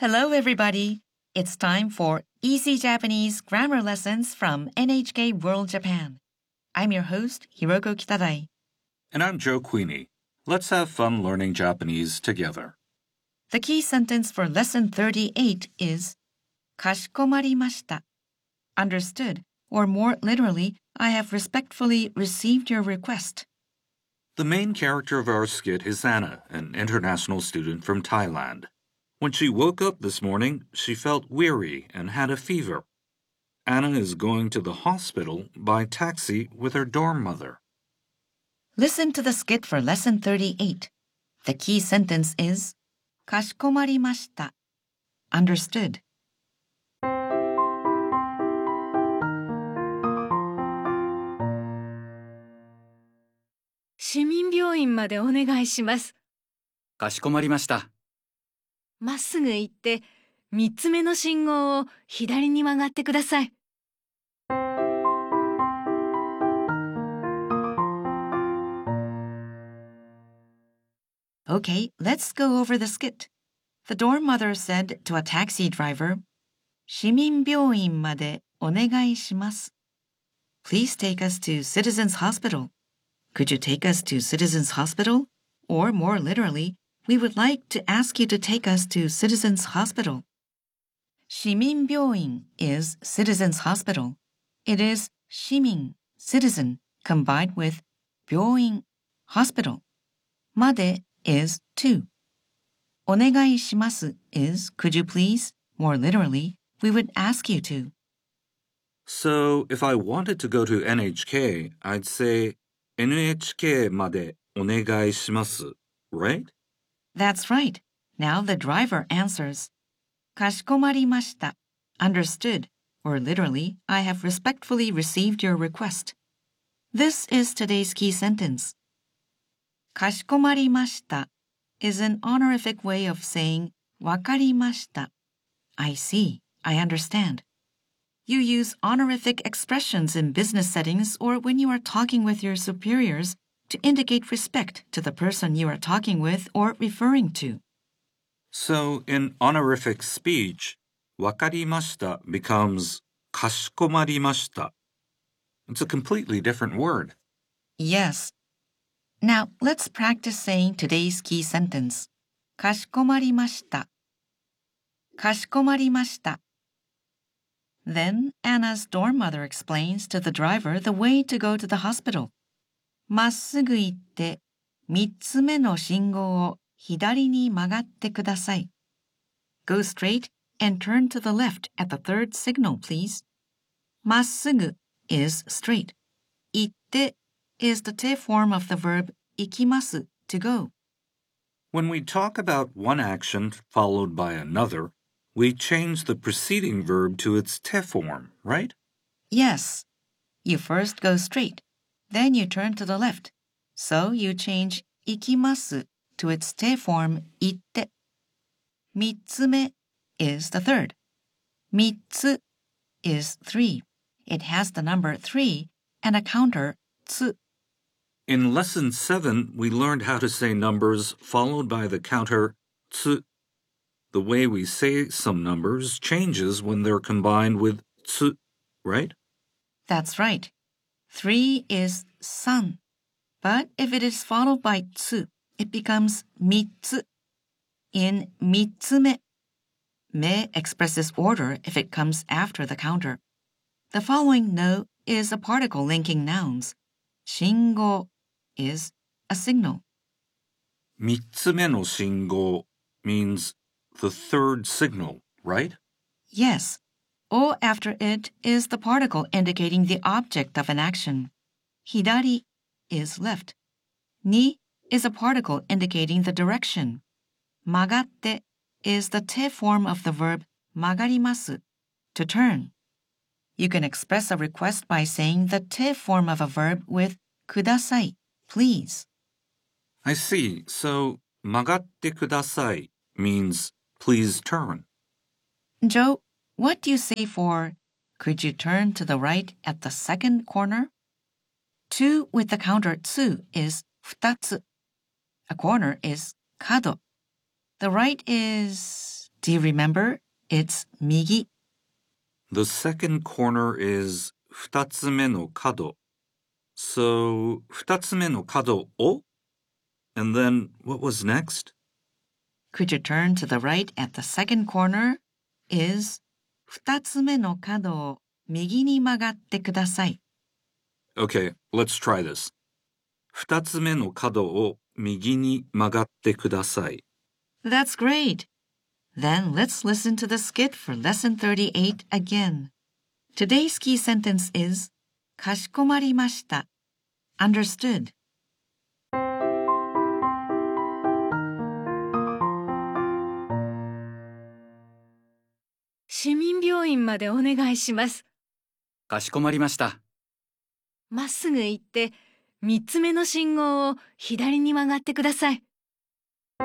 Hello, everybody. It's time for Easy Japanese Grammar Lessons from NHK World Japan. I'm your host, Hiroko Kitadai. And I'm Joe Queenie. Let's have fun learning Japanese together. The key sentence for Lesson 38 is かしこまりました. Understood, or more literally, I have respectfully received your request. The main character of our skit is Anna, an international student from Thailand. When she woke up this morning, she felt weary and had a fever. Anna is going to the hospital by taxi with her dorm mother. Listen to the skit for Lesson 38. The key sentence is かしこまりました. Understood. 市民病院までお願いします。 かしこまりました。 まっすぐ行って、3つ目の信号を左に曲がってください。 Okay, let's go over the skit. The dorm mother said to a taxi driver, 市民病院までお願いします. Please take us to Citizens Hospital. Could you take us to Citizens Hospital? Or more literally, we would like to ask you to take us to Citizens Hospital. 市民病院 is Citizens Hospital. It is 市民, citizen, combined with 病院, hospital. まで is to. お願いします is could you please? More literally, we would ask you to. So, if I wanted to go to NHK, I'd say NHK までお願いします, right? That's right. Now the driver answers, かしこまりました. Understood, or literally, I have respectfully received your request. This is today's key sentence. かしこまりました is an honorific way of saying わかりました. I see, I understand. You use honorific expressions in business settings or when you are talking with your superiors to indicate respect to the person you are talking with or referring to. So, in honorific speech, わかりました becomes かしこまりました. It's a completely different word. Yes. Now, let's practice saying today's key sentence. かしこまりました. かしこまりました. Then, Anna's dorm mother explains to the driver the way to go to the hospital. まっすぐ行って、3つ目の信号を左に曲がってください. Go straight and turn to the left at the third signal, please. まっすぐ is straight. 行って is the te form of the verb 行きます to go. When we talk about one action followed by another, we change the preceding verb to its te form, right? Yes. You first go straight, then you turn to the left. So you change 行きます to its te form 行って. 三つ目 is the third. 三つ is 3. It has the number 3 and a counter つ. In Lesson 7, we learned how to say numbers followed by the counter つ. The way we say some numbers changes when they're combined with つ, right? That's right. 3 is 3. But if it is followed by つ, it becomes 三つ. In 三つ目, me expresses order if it comes after the counter. The following no is a particle linking nouns. 信号 is a signal. 三つ目の信号 means the third signal, right? Yes. O after it is the particle indicating the object of an action. 左 is left. に is a particle indicating the direction. 曲がって is the te form of the verb 曲がります to turn. You can express a request by saying the te form of a verb with ください, please. I see. So, 曲がってください means please turn. Joe, what do you say for could you turn to the right at the second corner? 2 with the counter 2 is 二つ. A corner is 角. The right is Do you remember? It's 右. The second corner is 二つ目の角. So, 二つ目の角を? And then, what was next? Could you turn to the right at the second corner? Is 二つ目の角を右に曲がってください. Okay, let's try this. 二つ目の角を右に曲がってください. That's great. Then let's listen to the skit for lesson 38 again. Today's key sentence is かしこまりました. Understood. 市民病院までお願いします。 かしこまりました。 まっすぐ行って3つ目の信号を左に曲がってください。